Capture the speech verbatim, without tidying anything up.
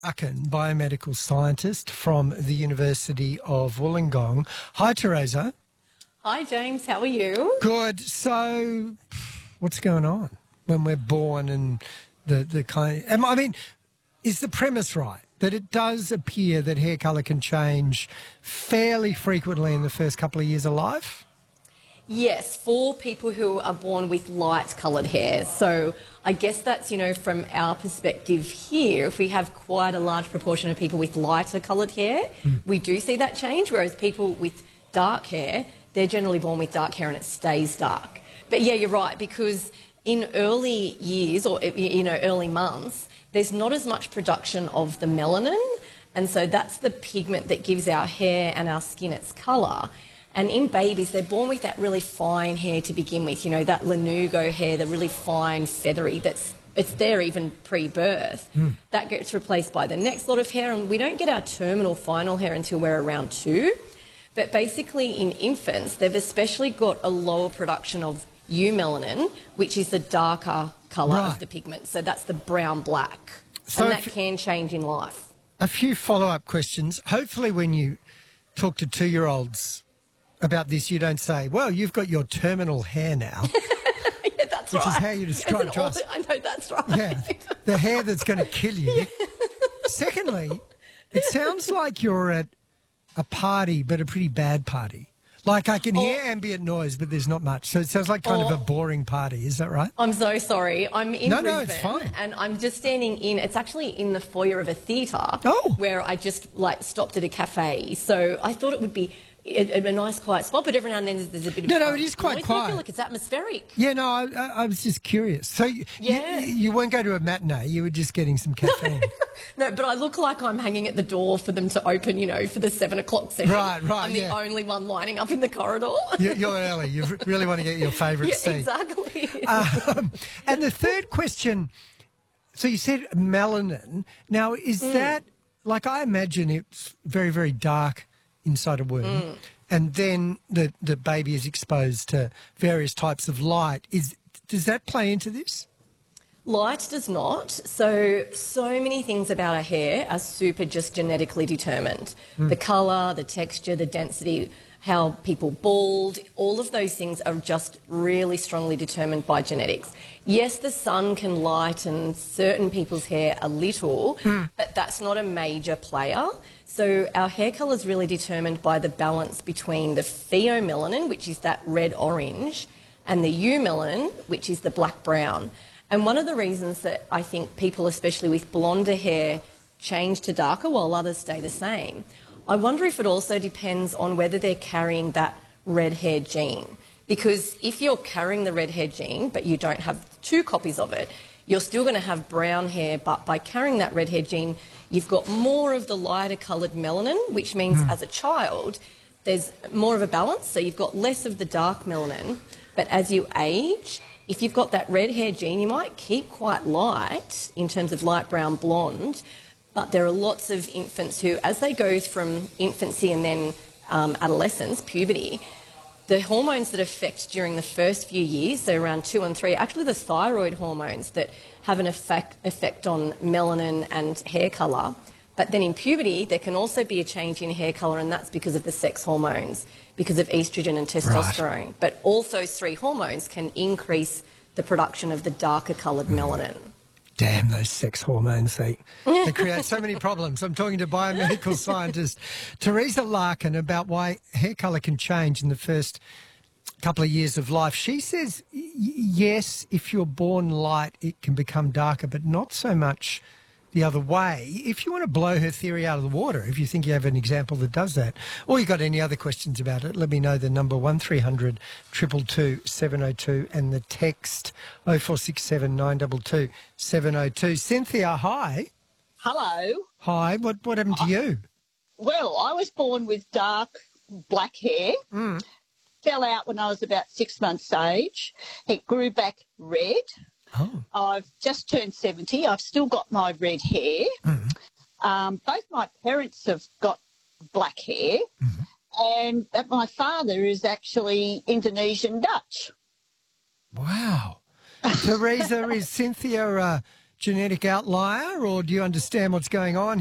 Akin, biomedical scientist from the University of Wollongong. Hi, Teresa. Hi, James. How are you? Good. So, what's going on when we're born and the, the kind... I mean, is the premise right that it does appear that hair colour can change fairly frequently in the first couple of years of life? Yes, for people who are born with light coloured hair. So I guess that's, you know, from our perspective here, if we have quite a large proportion of people with lighter coloured hair, mm. we do see that change, whereas people with dark hair, they're generally born with dark hair and it stays dark. But yeah, you're right, because in early years or, you know, early months, there's not as much production of the melanin, and so that's the pigment that gives our hair and our skin its colour. And in babies, they're born with that really fine hair to begin with, you know, that lanugo hair, the really fine, feathery, that's it's there even pre-birth. Mm. That gets replaced by the next lot of hair, and we don't get our terminal final hair until we're around two. But basically in infants, they've especially got a lower production of eumelanin, which is the darker colour right. of the pigment. So that's the brown-black. So and that can change in life. A few follow-up questions. Hopefully when you talk to two-year-olds about this, you don't say, well, you've got your terminal hair now. Yeah, that's which right. is how you describe it to us. I know, that's right. Yeah, the hair that's going to kill you. Yeah. Secondly, it sounds like you're at a party, but a pretty bad party. Like I can hear oh. ambient noise, but there's not much. So it sounds like kind oh. of a boring party. Is that right? I'm so sorry. I'm in no, Brisbane, no, it's fine. And I'm just standing in, it's actually in the foyer of a theatre oh. where I just like stopped at a cafe. So I thought it would be a, a nice quiet spot, but every now and then there's a bit of no, no, it is quite noise. quiet. I feel like it's atmospheric. Yeah, no, I, I was just curious. So you, yeah. you, you won't go to a matinee. You were just getting some caffeine. No, but I look like I'm hanging at the door for them to open, you know, for the seven o'clock session. Right, right, I'm yeah. the only one lining up in the corridor. You're, you're early. You really want to get your favourite yeah, seat. Exactly. Um, and the third question, so you said melanin. Now, is mm. that, like I imagine it's very, very dark inside a womb, mm. and then the, the baby is exposed to various types of light. Is Does that play into this? Light does not. So, so many things about our hair are super just genetically determined. Mm. The colour, the texture, the density, how people bald, all of those things are just really strongly determined by genetics. Yes, the sun can lighten certain people's hair a little, mm. but that's not a major player. So our hair colour is really determined by the balance between the pheomelanin, which is that red-orange, and the eumelanin, which is the black-brown. And one of the reasons that I think people, especially with blonder hair, change to darker while others stay the same, I wonder if it also depends on whether they're carrying that red hair gene. Because if you're carrying the red hair gene but you don't have two copies of it, you're still going to have brown hair, but by carrying that red hair gene, you've got more of the lighter coloured melanin, which means mm. as a child, there's more of a balance, so you've got less of the dark melanin. But as you age, if you've got that red hair gene, you might keep quite light in terms of light brown blonde, but there are lots of infants who, as they go from infancy and then um, adolescence, puberty, the hormones that affect during the first few years, so around two and three, are actually the thyroid hormones that have an effect, effect on melanin and hair colour. But then in puberty, there can also be a change in hair colour, and that's because of the sex hormones, because of oestrogen and testosterone. Right. But all those three hormones can increase the production of the darker coloured mm. melanin. Damn, those sex hormones, they, they create so many problems. I'm talking to biomedical scientist Teresa Larkin about why hair colour can change in the first couple of years of life. She says, yes, if you're born light, it can become darker, but not so much the other way. If you want to blow her theory out of the water, if you think you have an example that does that, or you got any other questions about it, let me know. The number one three hundred two two two seven oh two and the text oh four six seven nine two two seven oh two. Cynthia, hi. Hello. Hi. What what happened to you? Well, I was born with dark black hair. Mm. Fell out when I was about six months age. It grew back red. Oh. I've just turned seventy. I've still got my red hair. Mm. Um, both my parents have got black hair, mm. and but my father is actually Indonesian Dutch. Wow. Teresa, is Cynthia uh, genetic outlier, or do you understand what's going on